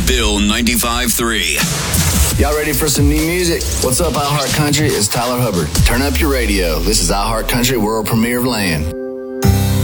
Bill 95.3. Y'all ready for some new music? What's up, iHeart Country? It's Tyler Hubbard. Turn up your radio. This is iHeart Country, world premiere of Land.